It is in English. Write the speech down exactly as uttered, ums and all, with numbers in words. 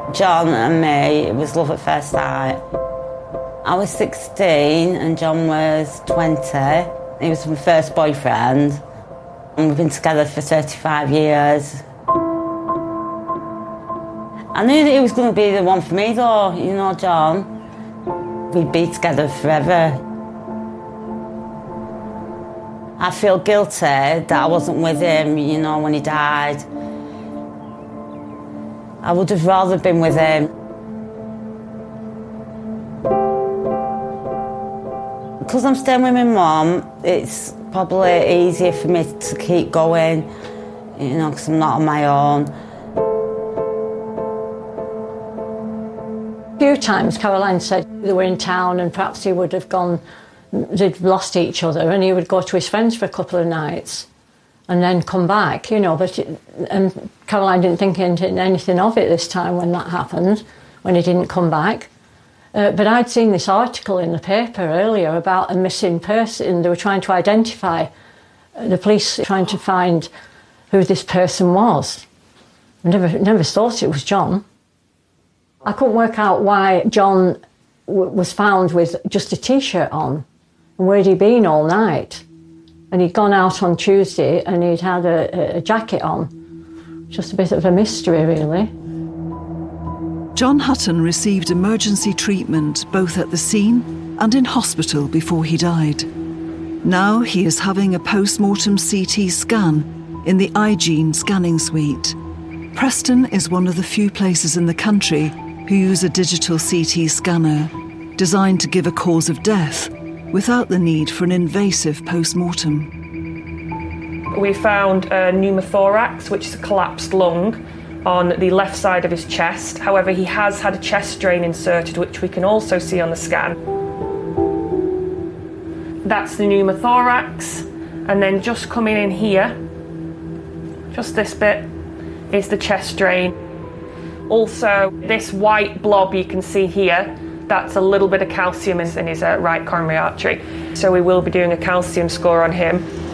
John and me, it was love at first sight. I was sixteen and John was twenty. He was my first boyfriend. And we've been together for thirty-five years. I knew that he was going to be the one for me though, you know, John. We'd be together forever. I feel guilty that I wasn't with him, you know, when he died. I would have rather been with him. Because I'm staying with my mum, it's probably easier for me to keep going, you know, because I'm not on my own. A few times Caroline said they were in town and perhaps he would have gone, they'd lost each other, and he would go to his friends for a couple of nights and then come back, you know, but it, and Caroline didn't think anything of it this time when that happened, when he didn't come back. Uh, but I'd seen this article in the paper earlier about a missing person. They were trying to identify, uh, the police trying to find who this person was. I never, never thought it was John. I couldn't work out why John w was found with just a T-shirt on, and where'd he been all night? And he'd gone out on Tuesday and he'd had a, a jacket on. Just a bit of a mystery, really. John Hutton received emergency treatment both at the scene and in hospital before he died. Now he is having a post-mortem C T scan in the iGene scanning suite. Preston is one of the few places in the country who use a digital C T scanner designed to give a cause of death without the need for an invasive post-mortem. We found a pneumothorax, which is a collapsed lung, on the left side of his chest. However, he has had a chest drain inserted, which we can also see on the scan. That's the pneumothorax, and then just coming in here, just this bit, is the chest drain. Also, this white blob you can see here, that's a little bit of calcium in his uh, right coronary artery. So we will be doing a calcium score on him.